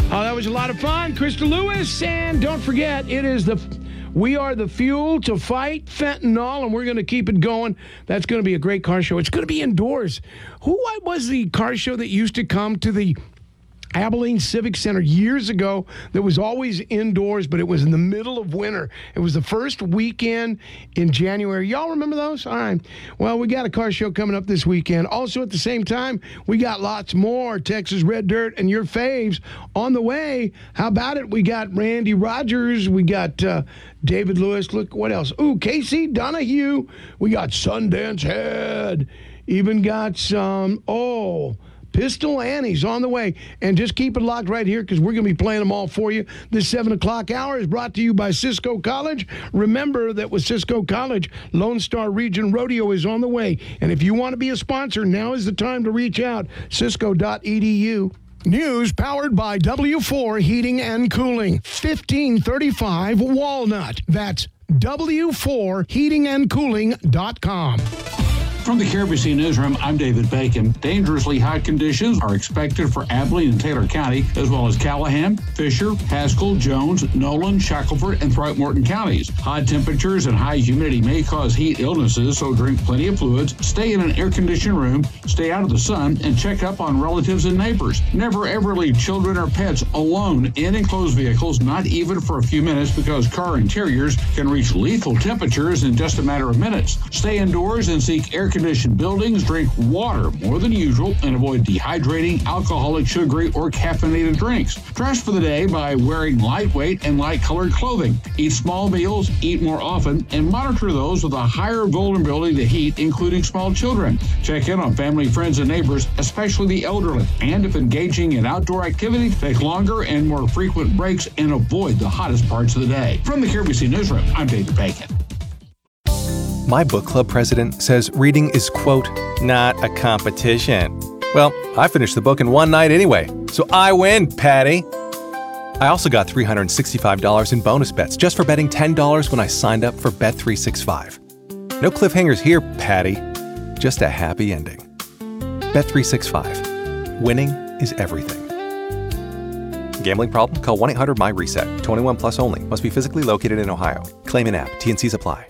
Oh, that was a lot of fun. Krista Lewis, and don't forget, we are the fuel to fight fentanyl, and we're going to keep it going. That's going to be a great car show. It's going to be indoors. Who was the car show that used to come to the Abilene Civic Center years ago that was always indoors, but it was in the middle of winter? It was the first weekend in January. Y'all remember those? All right. Well, we got a car show coming up this weekend. Also, at the same time, we got lots more Texas Red Dirt and your faves on the way. How about it? We got Randy Rogers. We got David Lewis. Look, what else? Ooh, Casey Donahue. We got Sundance Head. Even got some, Pistol Annie's on the way. And just keep it locked right here because we're going to be playing them all for you. This 7 o'clock hour is brought to you by Cisco College. Remember that with Cisco College, Lone Star Region Rodeo is on the way. And if you want to be a sponsor, now is the time to reach out. Cisco.edu. News powered by W4 Heating and Cooling. 1535 Walnut. That's W4HeatingandCooling.com. From the KRBC Newsroom, I'm David Bacon. Dangerously hot conditions are expected for Abilene and Taylor County, as well as Callahan, Fisher, Haskell, Jones, Nolan, Shackelford, and Throckmorton counties. Hot temperatures and high humidity may cause heat illnesses, so drink plenty of fluids, stay in an air-conditioned room, stay out of the sun, and check up on relatives and neighbors. Never ever leave children or pets alone in enclosed vehicles, not even for a few minutes, because car interiors can reach lethal temperatures in just a matter of minutes. Stay indoors and seek air-conditioned buildings, drink water more than usual, and avoid dehydrating, alcoholic, sugary, or caffeinated drinks. Dress for the day by wearing lightweight and light-colored clothing. Eat small meals, eat more often, and monitor those with a higher vulnerability to heat, including small children. Check in on family, friends, and neighbors, especially the elderly. And if engaging in outdoor activity, take longer and more frequent breaks and avoid the hottest parts of the day. From the KRBC Newsroom, I'm David Bacon. My book club president says reading is, quote, not a competition. Well, I finished the book in one night anyway, so I win, Patty. I also got $365 in bonus bets just for betting $10 when I signed up for Bet365. No cliffhangers here, Patty. Just a happy ending. Bet365. Winning is everything. Gambling problem? Call 1-800-MY-RESET. 21 plus only. Must be physically located in Ohio. Claim in app. T&Cs apply.